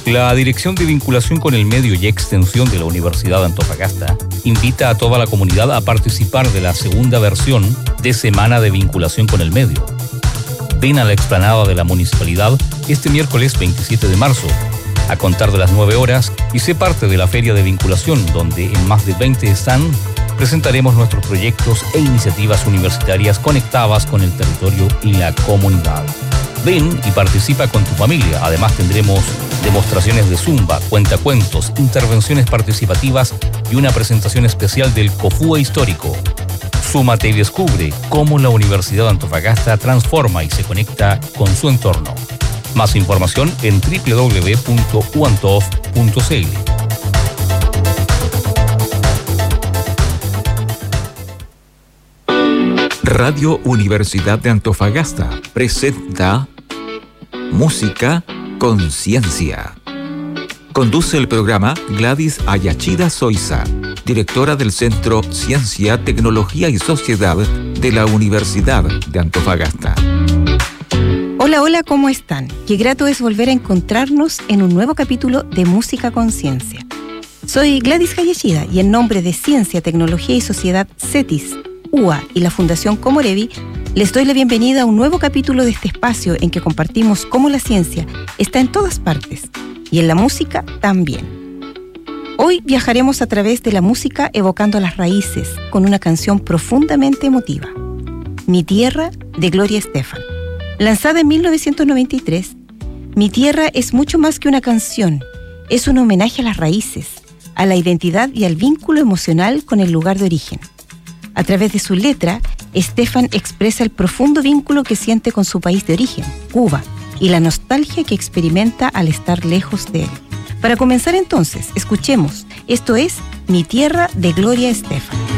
La Dirección de Vinculación con el Medio y Extensión de la Universidad de Antofagasta invita a toda la comunidad a participar de la segunda versión de Semana de Vinculación con el Medio. Ven a la explanada de la municipalidad este miércoles 27 de marzo, a contar de las 9 horas, y sé parte de la Feria de Vinculación, donde en más de 20 stands presentaremos nuestros proyectos e iniciativas universitarias conectadas con el territorio y la comunidad. Ven y participa con tu familia. Además tendremos demostraciones de zumba, cuentacuentos, intervenciones participativas y una presentación especial del COFUE histórico. Súmate y descubre cómo la Universidad de Antofagasta transforma y se conecta con su entorno. Más información en www.uantof.cl. Radio Universidad de Antofagasta presenta Música Conciencia. Conduce el programa Gladys Ayachida Soiza, directora del Centro Ciencia, Tecnología y Sociedad de la Universidad de Antofagasta. Hola, hola, ¿cómo están? Qué grato es volver a encontrarnos en un nuevo capítulo de Música Conciencia. Soy Gladys Ayachida y en nombre de Ciencia, Tecnología y Sociedad CETIS, UA y la Fundación Comorevi, les doy la bienvenida a un nuevo capítulo de este espacio en que compartimos cómo la ciencia está en todas partes y en la música también. Hoy viajaremos a través de la música evocando las raíces con una canción profundamente emotiva, Mi Tierra, de Gloria Estefan. Lanzada en 1993, Mi Tierra es mucho más que una canción, es un homenaje a las raíces, a la identidad y al vínculo emocional con el lugar de origen. A través de su letra, Estefan expresa el profundo vínculo que siente con su país de origen, Cuba, y la nostalgia que experimenta al estar lejos de él. Para comenzar entonces, escuchemos. Esto es Mi Tierra, de Gloria Estefan.